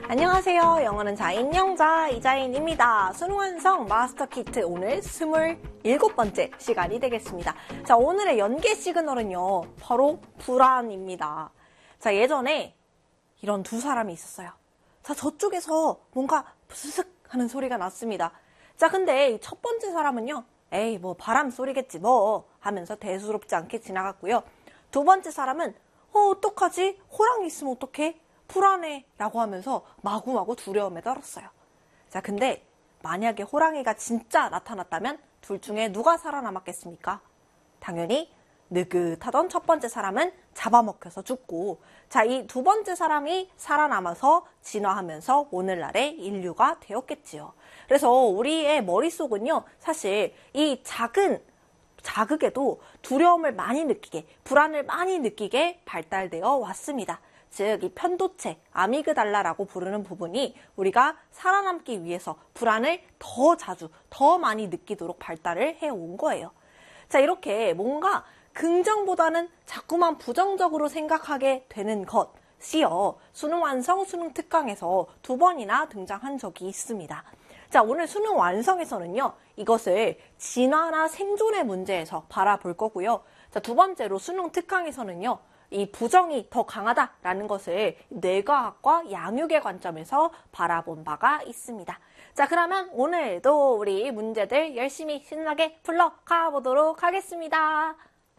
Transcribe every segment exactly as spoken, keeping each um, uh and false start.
안녕하세요. 영어는 자인영자 이자인입니다. 수능 완성 마스터 키트 오늘 스물일곱 번째 시간이 되겠습니다. 자, 오늘의 연계 시그널은요, 바로 불안입니다. 자, 예전에 이런 두 사람이 있었어요. 자, 저쪽에서 뭔가 부스슥 하는 소리가 났습니다. 자, 근데 이 첫 번째 사람은요, 에이, 뭐 바람 소리겠지 뭐 하면서 대수롭지 않게 지나갔고요. 두 번째 사람은 어, 어떡하지? 호랑이 있으면 어떡해? 불안해 라고 하면서 마구마구 두려움에 떨었어요. 자, 근데 만약에 호랑이가 진짜 나타났다면 둘 중에 누가 살아남았겠습니까? 당연히 느긋하던 첫 번째 사람은 잡아먹혀서 죽고, 자, 이 두 번째 사람이 살아남아서 진화하면서 오늘날의 인류가 되었겠지요. 그래서 우리의 머릿속은요, 사실 이 작은 자극에도 두려움을 많이 느끼게, 불안을 많이 느끼게 발달되어 왔습니다. 즉, 이 편도체, 아미그달라라고 부르는 부분이 우리가 살아남기 위해서 불안을 더 자주, 더 많이 느끼도록 발달을 해온 거예요. 자, 이렇게 뭔가 긍정보다는 자꾸만 부정적으로 생각하게 되는 것이요, 수능 완성, 수능 특강에서 두 번이나 등장한 적이 있습니다. 자, 오늘 수능 완성에서는요, 이것을 진화나 생존의 문제에서 바라볼 거고요. 자, 두 번째로 수능 특강에서는요, 이 부정이 더 강하다라는 것을 뇌과학과 양육의 관점에서 바라본 바가 있습니다. 자, 그러면 오늘도 우리 문제들 열심히 신나게 풀러 가보도록 하겠습니다.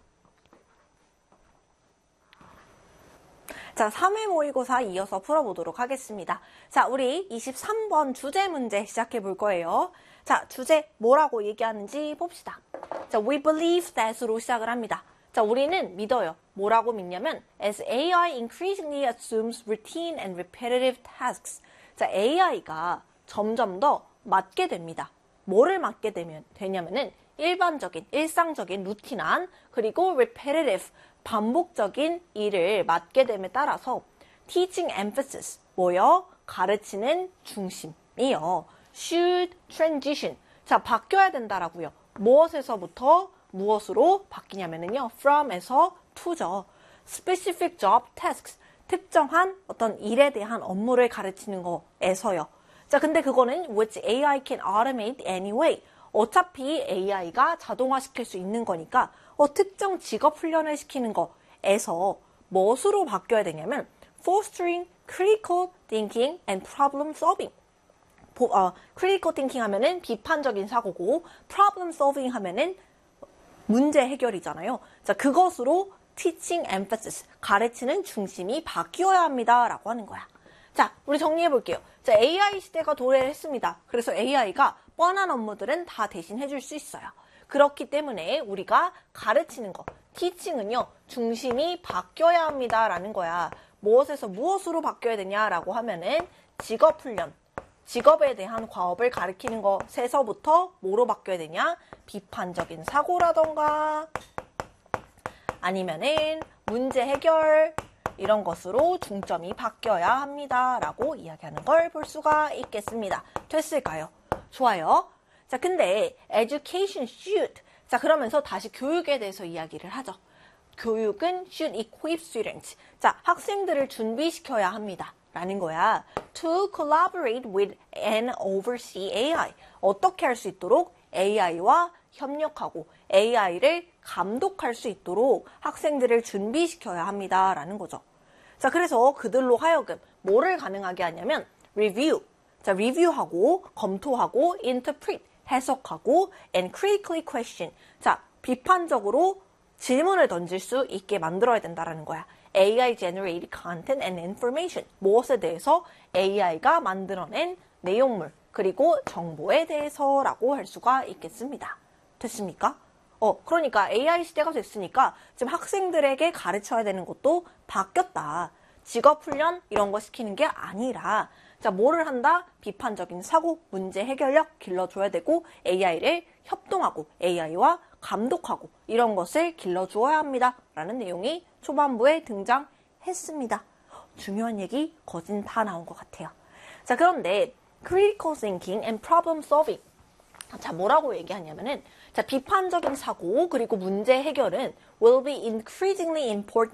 자, 삼 회 모의고사 이어서 풀어보도록 하겠습니다. 자, 우리 이십삼 번 주제 문제 시작해 볼 거예요. 자, 주제 뭐라고 얘기하는지 봅시다. 자, we believe that으로 시작을 합니다. 자, 우리는 믿어요. 뭐라고 믿냐면 as 에이 아이 increasingly assumes routine and repetitive tasks. 자, 에이 아이가 점점 더 맡게 됩니다. 뭐를 맡게 되면, 되냐면은 일반적인, 일상적인, 루틴한, 그리고 repetitive, 반복적인 일을 맡게 됨에 따라서 teaching emphasis, 뭐요? 가르치는 중심이요. should transition. 자, 바뀌어야 된다라고요. 무엇에서부터 무엇으로 바뀌냐면요, from에서 to죠. specific job tasks, 특정한 어떤 일에 대한 업무를 가르치는 거에서요. 자, 근데 그거는 which 에이 아이 can automate anyway. 어차피 에이 아이가 자동화시킬 수 있는 거니까 어, 특정 직업 훈련을 시키는 거에서 무엇으로 바뀌어야 되냐면 fostering critical thinking and problem solving. 어, critical thinking 하면은 비판적인 사고고 problem solving 하면은 문제 해결이잖아요. 자, 그것으로 teaching emphasis, 가르치는 중심이 바뀌어야 합니다 라고 하는 거야. 자, 우리 정리해 볼게요. 자, 에이 아이 시대가 도래를 했습니다. 그래서 에이 아이가 뻔한 업무들은 다 대신 해줄 수 있어요. 그렇기 때문에 우리가 가르치는 거, teaching은요, 중심이 바뀌어야 합니다 라는 거야. 무엇에서 무엇으로 바뀌어야 되냐라고 하면은 직업훈련, 직업에 대한 과업을 가르치는 것에서부터 뭐로 바뀌어야 되냐? 비판적인 사고라던가 아니면은 문제 해결, 이런 것으로 중점이 바뀌어야 합니다 라고 이야기하는 걸 볼 수가 있겠습니다. 됐을까요? 좋아요. 자, 근데 education should, 자, 그러면서 다시 교육에 대해서 이야기를 하죠. 교육은 should equip students. 자, 학생들을 준비시켜야 합니다 라는 거야. To collaborate with and oversee 에이 아이. 어떻게 할 수 있도록? 에이 아이와 협력하고 에이 아이를 감독할 수 있도록 학생들을 준비시켜야 합니다 라는 거죠. 자, 그래서 그들로 하여금 뭐를 가능하게 하냐면 review, 자, 리뷰하고 검토하고 interpret, 해석하고 and critically question, 자, 비판적으로 질문을 던질 수 있게 만들어야 된다라는 거야. 에이 아이 generated content and information, 무엇에 대해서? 에이 아이가 만들어낸 내용물, 그리고 정보에 대해서라고 할 수가 있겠습니다. 됐습니까? 어, 그러니까 에이 아이 시대가 됐으니까 지금 학생들에게 가르쳐야 되는 것도 바뀌었다. 직업훈련 이런 거 시키는 게 아니라, 자, 뭐를 한다? 비판적인 사고, 문제 해결력 길러줘야 되고 에이 아이를 협동하고 에이 아이와 감독하고 이런 것을 길러주어야 합니다 라는 내용이 초반부에 등장했습니다. 중요한 얘기 거진 다 나온 것 같아요. 자, 그런데 critical thinking and problem solving, 자, 뭐라고 얘기하냐면은, 자, 비판적인 사고 그리고 문제 해결은 will be increasingly important